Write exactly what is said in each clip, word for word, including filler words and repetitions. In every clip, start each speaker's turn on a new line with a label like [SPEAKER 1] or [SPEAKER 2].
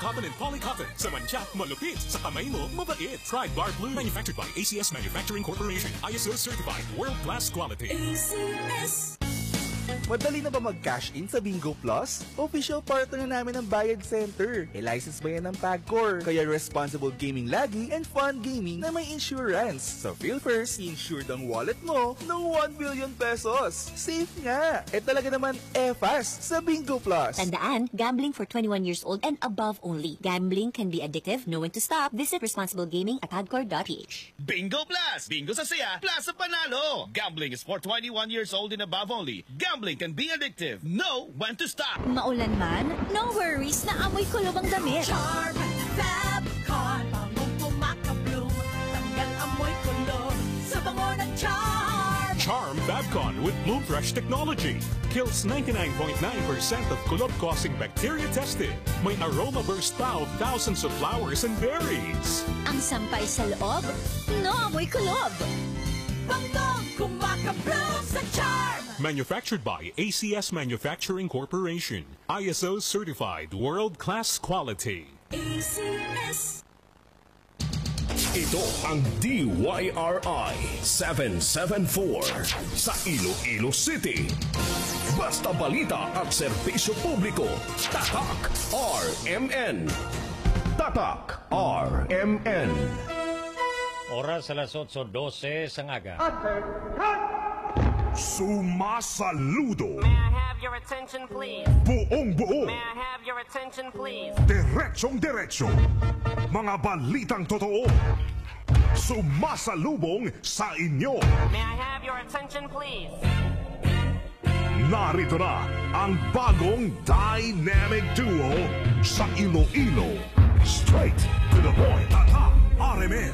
[SPEAKER 1] Cotton and polycotton. Sa mancha, malupit. Sa kamay mo, mabait. Try Bar Blue. Manufactured by A C S Manufacturing Corporation. I S O certified. World-class quality.
[SPEAKER 2] A C S.
[SPEAKER 3] Madali na ba mag-cash in sa Bingo Plus? Official partner na namin ng Bayad Center. E license ba yan ng PAGCOR? Kaya responsible gaming lagi and fun gaming na may insurance. So feel first, insured ang wallet mo ng one billion pesos. Safe nga! E talaga naman e-fast sa Bingo Plus.
[SPEAKER 4] Tandaan, gambling for twenty-one years old and above only. Gambling can be addictive. Know when to stop. Visit responsible gaming at pagcor dot p h.
[SPEAKER 5] Bingo Plus! Bingo sa saya, plus sa panalo! Gambling is for twenty-one years old and above only. Gambling can be addictive. Know when to stop.
[SPEAKER 4] Maulan man, no worries na amoy kulob ang damit.
[SPEAKER 2] Charm Fabcon, bangong pumakabloom. Tanggal amoy kulob sa bango ng Charm.
[SPEAKER 1] Charm Fabcon with Bloom Fresh technology. Kills ninety-nine point nine percent of kulob-causing bacteria tested. May aroma burst pa of thousands of flowers and berries.
[SPEAKER 4] Ang sampay sa loob, no amoy kulob.
[SPEAKER 2] Bangong kumakabloom sa Charm.
[SPEAKER 1] Manufactured by A C S Manufacturing Corporation. I S O certified world-class quality.
[SPEAKER 2] A C S.
[SPEAKER 6] Ito ang D Y R I seven seven four sa Iloilo City. Basta balita at serbisyo publiko. Tatak R M N. Tatak R M N.
[SPEAKER 7] Oras alas eight twelve sa ngaga.
[SPEAKER 6] Sumasaludo.
[SPEAKER 8] May I have your attention, please?
[SPEAKER 6] Buong buo.
[SPEAKER 8] May I have your attention, please?
[SPEAKER 6] Diretsong diretsyo. Mga balitang totoo. Sumasalubong sa inyo.
[SPEAKER 8] May I have your attention, please?
[SPEAKER 6] Narito na ang bagong dynamic duo sa Iloilo. Straight to the point. Tatak R M N.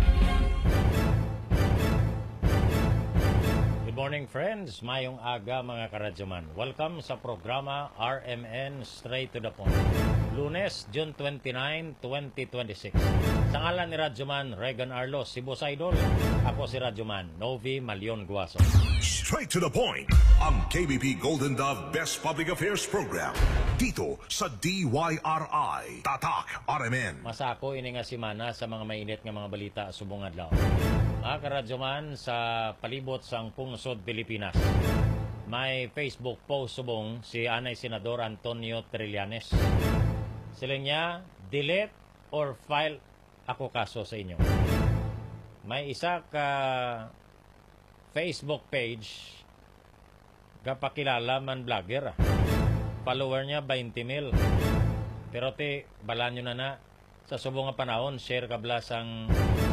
[SPEAKER 7] Good morning friends, mayong aga mga karadyoman. Welcome sa programa R M N Straight to the Point. Lunes, June twenty-nine, twenty twenty-six. Sa ngalan ni Radyoman Regan Arlos, si Boss Idol. Ako si Radyoman Novi Malion Guaso.
[SPEAKER 6] Straight to the point, ang K B P Golden Dove Best Public Affairs Program. Dito sa D Y R I, Tatak R M N.
[SPEAKER 7] Masako ini nga simana sa mga mainit nga mga balita subong adlaw. Mga karadyoman, sa palibot sang pungsod Pilipinas, may Facebook post subong si Anay Senador Antonio Trillanes. Sila niya, delete or file ako kaso sa inyo. May isa ka Facebook page kapakilala man vlogger. Follower niya twenty mil. Pero ti, bala nyo na na, sa subong nga panahon, share kabla sang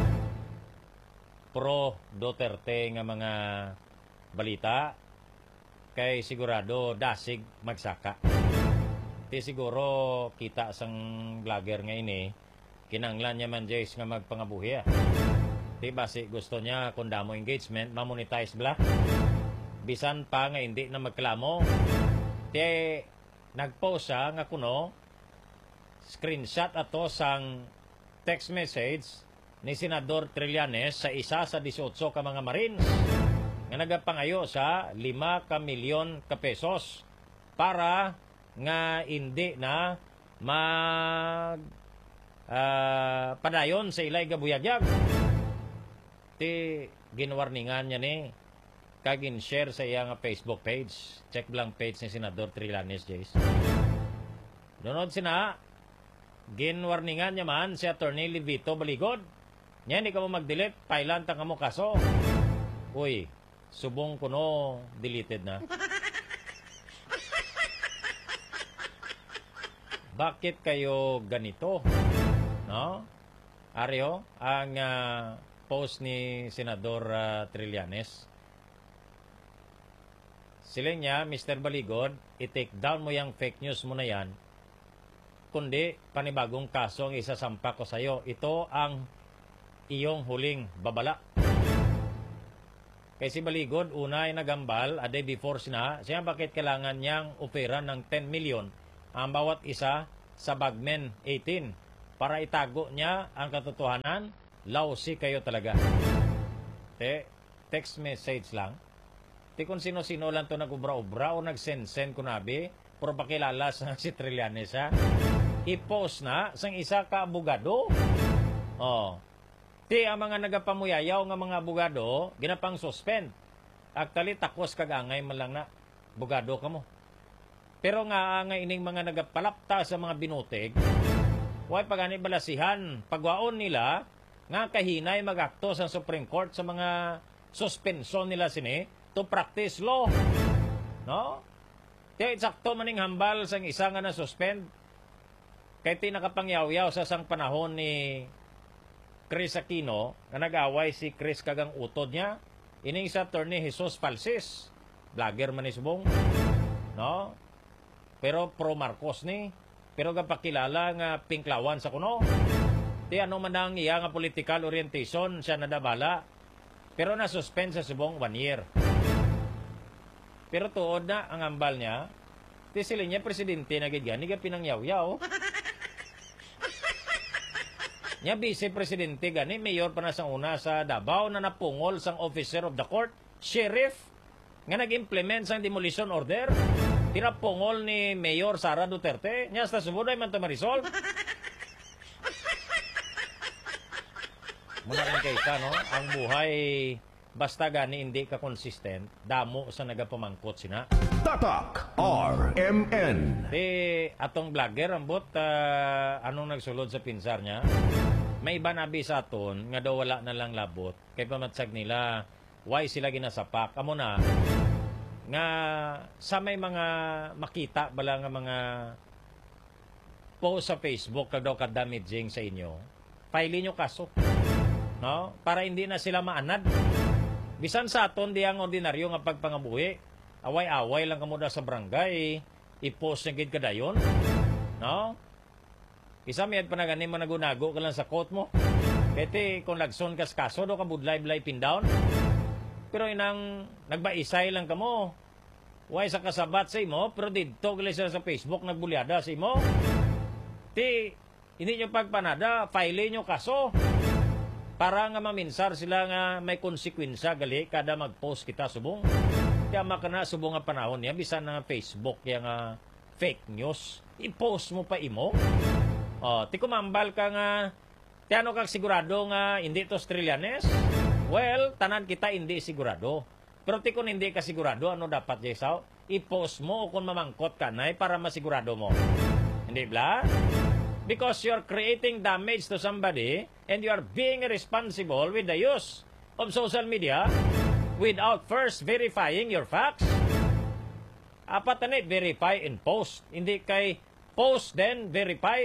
[SPEAKER 7] pro Duterte nga mga balita kay sigurado dasig magsaka. Ti siguro kita sang vlogger nga ini kinanglan niya man Jace nga magpangabuhi. Ti basi gusto niya kung damo engagement mamonetize bla. Bisan pa nga hindi na magklamo. Ti nagpost siya nga kuno screenshot ato sang text message ni Senador Trillanes sa isa sa eighteen ka mga Marines nga nagapangayo sa lima ka milyon ka pesos para nga hindi na mag uh, padayon sa ilay gabuyagyag. Ti ginwarningan niya ni kagin share sa iya nga Facebook page. Check lang page ni Senador Trillanes, Jace. Dunod sina ginwarningan niya man si Attorney Livito Baligod. Nya hindi ka mo mag-delete, pailan ta ka mo kaso. Uy, subong kuno deleted na. Bakit kayo ganito? No? Aryo, ang uh, post ni Senador uh, Trillanes. Sila niya, Mister Baligod, i-take down mo yung fake news mo na yan. Kundi, panibagong kaso ang isasampa ko sa'yo. Ito ang iyong huling babala. Kay si Baligod, una ay nagambal, a day before sina, siya bakit kailangan niyang opera ng ten million ang bawat isa sa Bagmen eighteen para itago niya ang katotohanan. Lausi kayo talaga. Te, text message lang. Ti kung sino-sino lang to nag-ubra-ubra o nag-send-send kunabi, pero pakilala sa si Trillanes ha. i-post na sang isa ka abogado. Oh. Ti ang mga nagapamuyayaw nga mga abogado, ginapang suspend. Actually, takos kagangay man lang na, abogado ka mo. Pero nga, nga ining mga nagapalapta sa mga binutig, huwag pagani balasihan, pagwaon nila, nga kahinay mag-akto sa Supreme Court sa mga suspension nila sini to practice law. No? Kaya eksakto maning hambal sang isa nga na-suspend. Kaya ti nakapangyaw-yaw sa sang panahon ni Chris Aquino, na nag-away si Chris kagang utod niya, ining sa attorney Jesus Falsis, vlogger man isbong, no? Pero pro Marcos ni, pero kapakilala nga pinklawan sa kuno. Ti ano man ang iya nga political orientation siya nadabala, pero na-suspend sa subong one year. Pero tuod na ang ambal niya, ti sila niya presidente na gid gani ga pinangyaw-yaw. Nya vice-presidente gani, mayor pa na sang una sa Davao na napungol sang officer of the court, sheriff, nga nag-implement sang demolition order, tinapungol ni Mayor Sara Duterte, nya sa subuday man Marisol. Muna kang kaita, no? Ang buhay, basta gani hindi ka consistent, damo sa nagapamangkot sina.
[SPEAKER 6] Tatak R M N.
[SPEAKER 7] Di atong vlogger, ambot, uh, anong nagsulod sa pinsar niya? May iba na sa aton, nga daw wala na lang labot. Kaya pamatsag nila, why sila ginasapak? Amo na, nga sa may mga makita bala nga mga post sa Facebook kag daw ka-damaging sa inyo, file nyo kaso. No? Para hindi na sila maanad. Bisan sa aton, di ang ordinaryo nga pagpangabuhi. Away-away lang kamo da sa barangay, i-post na gid kadayon. No? Isa miyad pa na ganin mo nagunago ka lang sa coat mo. Kete kung lagson kas kaso do ka budlay-blay pin down. Pero inang nagbaisay lang kamo. Way sa kasabat sa imo, pero didto gali sila sa Facebook nagbulyada sa imo. Ti hindi nyo pagpanada, file nyo kaso. Para nga maminsar sila nga may konsekwensya gali kada mag-post kita subong. Kaya makana subong nga panahon niya, bisan na Facebook kaya nga fake news, i-post mo pa imo. O, ti kumambal ka nga, ti ano kang sigurado nga hindi to Australianes? Well, tanan kita hindi sigurado. Pero ti kung hindi ka sigurado, ano dapat, Jesaw? I-post mo kung mamangkot ka na para masigurado mo. Hindi ba? Because you're creating damage to somebody and you are being responsible with the use of social media without first verifying your facts. Apat na verify and post. Hindi kay post then verify.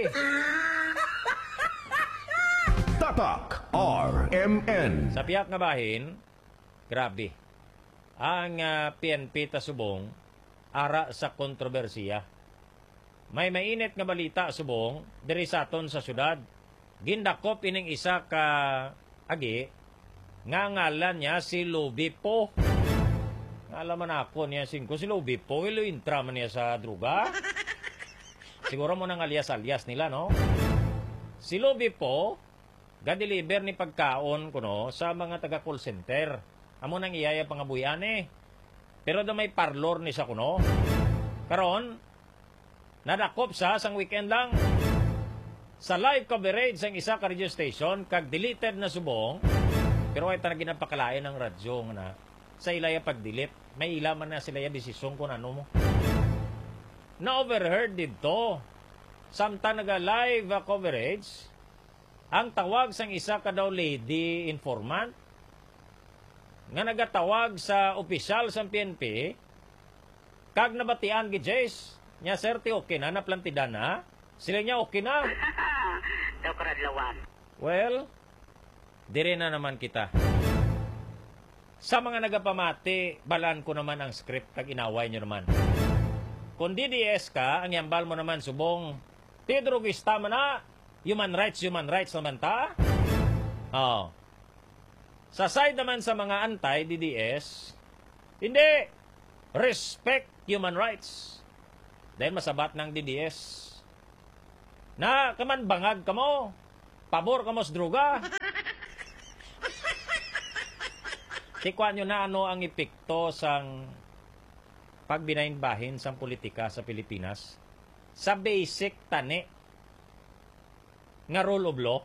[SPEAKER 6] Tatak R M N.
[SPEAKER 7] Sa piyak nga bahin, grabe. Ang uh, P N P tasubong ara sa kontrobersiya. May mainit nga balita subong diri sa aton sa syudad. Gindakop ining isa ka agi nga ngalan niya si Lubipo. Alaman ako niya singko si Lubipo, ilo intra man niya sa druga. Siguro mo nang alias-alias nila, no? Si Lubipo ga-deliver ni pagkaon kuno sa mga taga-call center. Amo nang iyaya pangabuyan eh. Pero da may parlor ni sa kuno. Karon, nadakop sa sang weekend lang. Sa live coverage sang isa ka radio station, kag deleted na subong, pero ay tanagin ang pakalain ng radyo na sa ilaya pag-delete. May ilaman na sila yung desisyon kung ano mo. Na-overheard dito. Samtang naga-live coverage, ang tawag sang isa ka daw lady informant, nga nagatawag sa opisyal sa P N P, kag nabatian gi Jace, nya sir, ti okay na, naplantidan na, sila niya okay na.
[SPEAKER 8] Daw karadlawan.
[SPEAKER 7] Well, dire na naman kita. Sa mga nagapamati, balan ko naman ang script, kag inaway nyo naman. Kung D D S ka, ang yambal mo naman subong, Pedro Gista man na, human rights, human rights naman ta. Oh. Sa side naman sa mga anti-D D S, hindi, respect human rights. Dahil masabat ng D D S, na kaman bangag ka mo, pabor ka mo sa druga. Tikwan nyo na ano ang epekto sang pagbinainbahin sang politika sa Pilipinas. Sa basic tani, nga rule of law.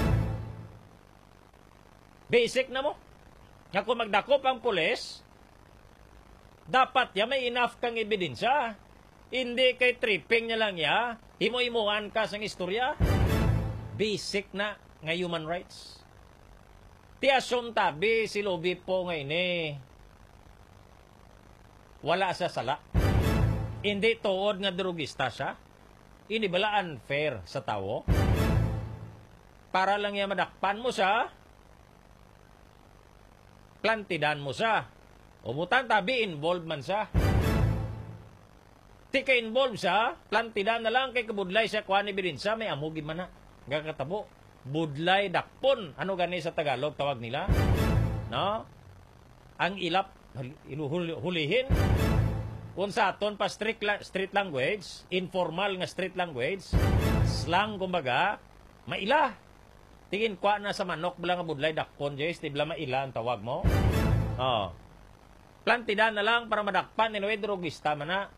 [SPEAKER 7] Basic na mo. Nga kung magdakop ang pulis, dapat ya may enough kang ebidensya. Hindi kay tripping niya lang ya, himo-himuan ka sang istorya. Basic na nga human rights. Tiason tabi si Lubi po ngayon eh. Wala sa sala. Hindi tuod nga drugista siya. Ini bala unfair sa tao. Para lang ya madakpan mo siya, plantidan mo siya. Umutan tabi, involved man siya. Di ka involved siya, plantidan na lang kay kabudlay siya, kuha ni Birinsa, may amugin man na. Gagkatabo. Budlay dakpon. Ano gani sa Tagalog tawag nila? No? Ang ilap, hulihin. Kung sa aton pa street, street language, informal nga street language, slang kumbaga, maila. Tingin kwa na sa manok bala nga budlay dakpon, Jace, di bala maila ang tawag mo. Oh. Plantidan na lang para madakpan, anyway, drogista man na.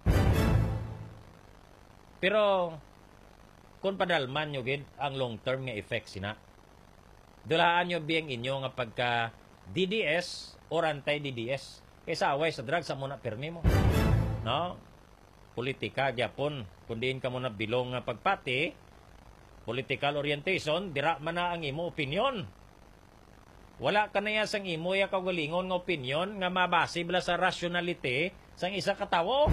[SPEAKER 7] Pero, kung padalman nyo gid ang long-term nga effect sina, dulaan nyo biyang inyo nga pagka D D S or anti-D D S. Kaysa away sa drugs, sa muna permi mo. No? Politika, Japon, kung diin ka muna bilong nga pagpati, political orientation, dira man na ang imo opinion. Wala ka na yan sang imo ya kagalingon nga opinion nga mabase bala sa rationality sang isa katawo.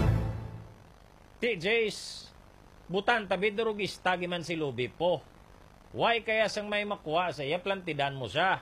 [SPEAKER 7] T J's, butan tabi drugista giman si Lubi po. Why kaya sang may makuha sa iya, plantidan mo siya.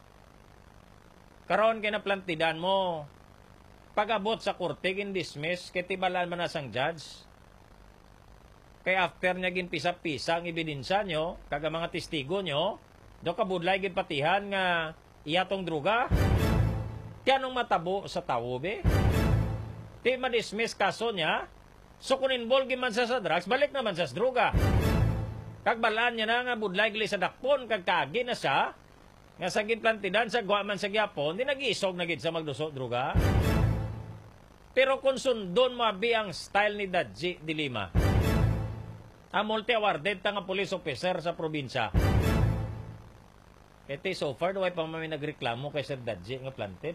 [SPEAKER 7] Karon kay na plantidan mo, pag-abot sa korte, gin-dismiss, kay tibalan man na sang judge. Kaya after niya ginpisa-pisa ang ebidensya nyo, kaga mga testigo nyo, do kabudlay ginpatihan nga iyatong druga. Tiyanong matabo sa tawo, be? Di ma-dismiss kaso niya, so kung involved man siya sa drugs, balik naman siya sa druga. Kagbalaan niya na nga budlay gili sa dakpon, kagkagi na siya, nga sa ginplantidan sa guwaman sa gyapon, di nag-iisog na gid sa magdusot druga. Pero kung sundon mo abi ang style ni Dadji Dilima, ang multi-awarded ta nga police officer sa probinsya. Ito so far, do ay pa may nagreklamo kay Sir Dadji nga planted.